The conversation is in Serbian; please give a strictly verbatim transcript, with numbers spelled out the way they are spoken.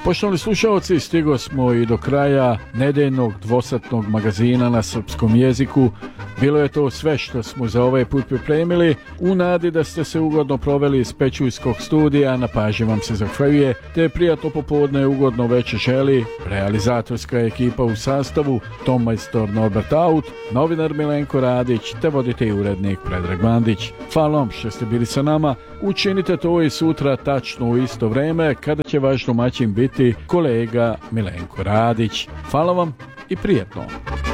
Poštovani slušalci, stigo smo i do kraja nedeljnog dvosatnog magazina na srpskom jeziku. Bilo je to sve što smo za ovaj put pripremili. U nadi da ste se ugodno proveli iz Pećujskog studija, na pažnji vam se zahvaljuje, te prijatno popodne ugodno večer želi realizatorska ekipa u sastavu Tom majstor Norbert Aut, novinar Milenko Radić te voditelj i urednik Predrag Mandić. Hvala vam što ste bili sa nama. Učinite to i sutra tačno u isto vreme kada će vaš domaćin biti kolega Milenko Radić. Hvala vam i prijatno.